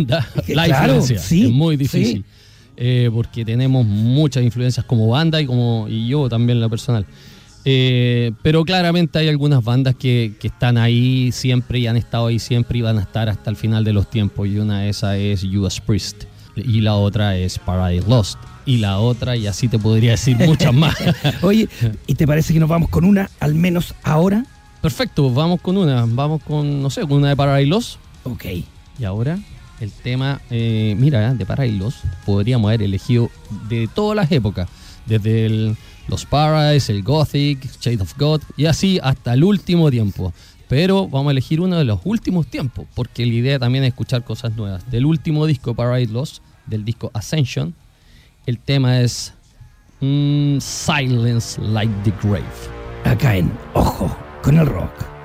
banda, la claro, influencia sí, es muy difícil, porque tenemos muchas influencias como banda y yo también la personal. Pero claramente hay algunas bandas que están ahí siempre y han estado ahí siempre y van a estar hasta el final de los tiempos. Y una de esas es Judas Priest. Y la otra es Paradise Lost. Y la otra, y así te podría decir muchas más. Oye, ¿y te parece que nos vamos con una, al menos ahora? Perfecto, vamos con una. Vamos con, no sé, con una de Paradise Lost. Ok. Y ahora el tema, de Paradise Lost podríamos haber elegido de todas las épocas. Desde los Paradise, el Gothic, Shade of God, y así hasta el último tiempo. Pero vamos a elegir uno de los últimos tiempos, porque la idea también es escuchar cosas nuevas. Del último disco Paradise Lost, del disco Ascension, el tema es Silence Like the Grave. Acá en Ojo con el Rock.